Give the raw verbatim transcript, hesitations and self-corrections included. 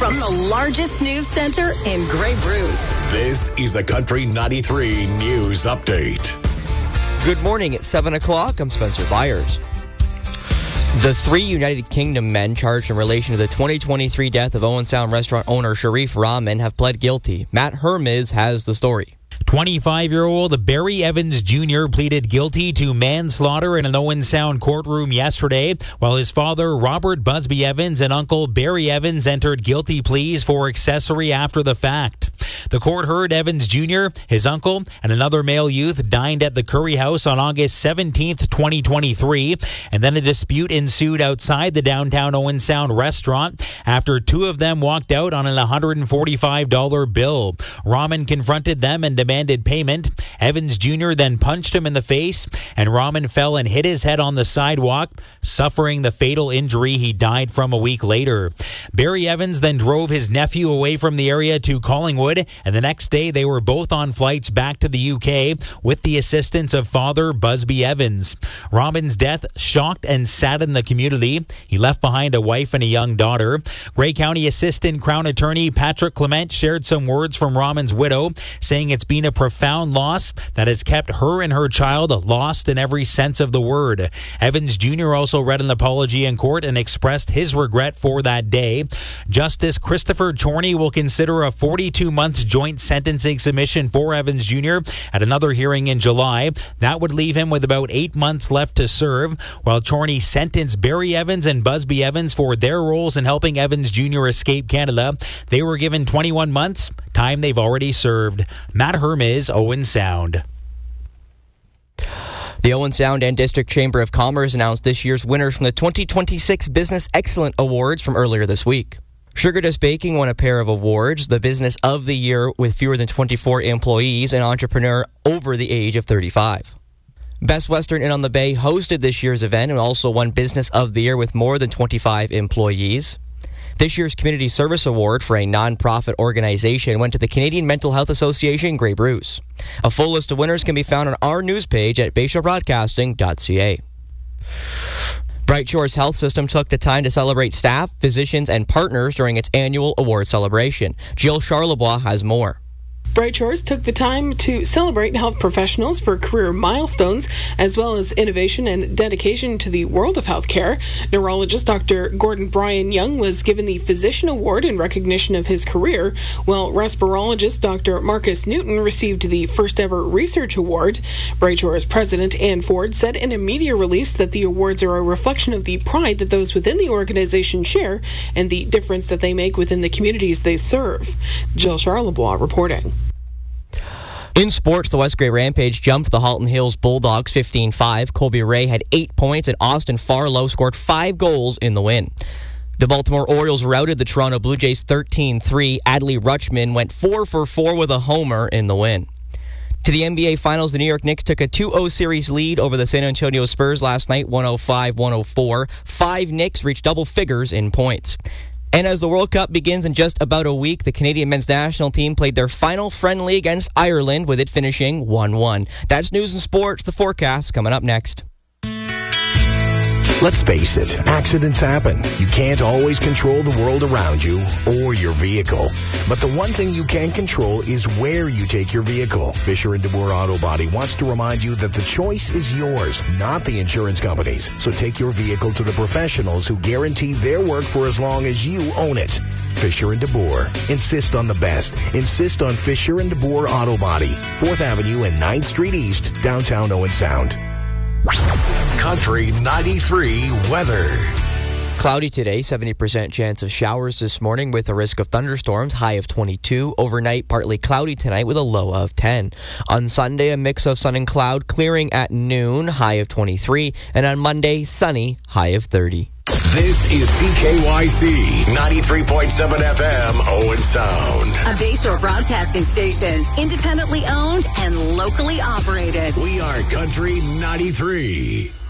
from the largest news center in Grey Bruce. This is a Country ninety-three News Update. Good morning. At seven o'clock. I'm Spencer Byers. The three United Kingdom men charged in relation to the twenty twenty-three death of Owen Sound restaurant owner Sharif Rahman have pled guilty. Matt Hermes has the story. twenty-five-year-old Barry Evans Junior pleaded guilty to manslaughter in an Owen Sound courtroom yesterday, while his father, Robert Busby Evans, and uncle Barry Evans entered guilty pleas for accessory after the fact. The court heard Evans Junior, his uncle, and another male youth dined at the Curry House on August seventeenth, twenty twenty-three, and then a dispute ensued outside the downtown Owen Sound restaurant after two of them walked out on an one hundred forty-five dollars bill. Rahman confronted them and demanded payment. Evans Junior then punched him in the face, and Rahman fell and hit his head on the sidewalk, suffering the fatal injury he died from a week later. Barry Evans then drove his nephew away from the area to Collingwood, and the next day they were both on flights back to the U K with the assistance of father Busby Evans. Rahman's death shocked and saddened the community. He left behind a wife and a young daughter. Grey County Assistant Crown Attorney Patrick Clement shared some words from Rahman's widow, saying it's been a profound loss that has kept her and her child lost in every sense of the word. Evans Junior also read an apology in court and expressed his regret for that day. Justice Christopher Chorney will consider a forty-two months joint sentencing submission for Evans Junior at another hearing in July. That would leave him with about eight months left to serve, while Chorney sentenced Barry Evans and Busby Evans for their roles in helping Evans Junior escape Canada. They were given twenty-one months, time they've already served. Matt Hermes, Owen Sound. The Owen Sound and District Chamber of Commerce announced this year's winners from the twenty twenty-six Business Excellent Awards from earlier this week. Sugar Dust Baking won a pair of awards, the Business of the Year with fewer than twenty-four employees and Entrepreneur over the age of thirty-five. Best Western Inn on the Bay hosted this year's event and also won Business of the Year with more than twenty-five employees. This year's Community Service Award for a non-profit organization went to the Canadian Mental Health Association, Grey Bruce. A full list of winners can be found on our news page at bay shore broadcasting dot c a. Bright Shores Health System took the time to celebrate staff, physicians, and partners during its annual award celebration. Jill Charlebois has more. Bright Shores took the time to celebrate health professionals for career milestones, as well as innovation and dedication to the world of healthcare. Neurologist Doctor Gordon Brian Young was given the Physician Award in recognition of his career, while respirologist Doctor Marcus Newton received the first ever Research Award. Bright Shores President Ann Ford said in a media release that the awards are a reflection of the pride that those within the organization share and the difference that they make within the communities they serve. Jill Charlebois reporting. In sports, the West Grey Rampage jumped the Halton Hills Bulldogs fifteen five. Colby Ray had eight points, and Austin Farlow scored five goals in the win. The Baltimore Orioles routed the Toronto Blue Jays thirteen three. Adley Rutschman went four for four with a homer in the win. To the N B A Finals, the New York Knicks took a two oh series lead over the San Antonio Spurs last night, one oh five one oh four. Five Knicks reached double figures in points. And as the World Cup begins in just about a week, the Canadian men's national team played their final friendly against Ireland, with it finishing one one. That's news and sports. The forecast coming up next. Let's face it, accidents happen. You can't always control the world around you or your vehicle. But the one thing you can control is where you take your vehicle. Fisher and DeBoer Auto Body wants to remind you that the choice is yours, not the insurance company's. So take your vehicle to the professionals who guarantee their work for as long as you own it. Fisher and DeBoer. Insist on the best. Insist on Fisher and DeBoer Auto Body. fourth Avenue and ninth Street East, downtown Owen Sound. Country ninety-three weather. Cloudy today, seventy percent chance of showers this morning with a risk of thunderstorms, high of twenty-two. Overnight, partly cloudy tonight with a low of ten. On Sunday, a mix of sun and cloud, clearing at noon, high of twenty-three. And on Monday, sunny, high of thirty. This is C K Y C ninety-three point seven F M, Owen Sound. A Bayshore broadcasting station, independently owned and locally operated. We are Country ninety-three.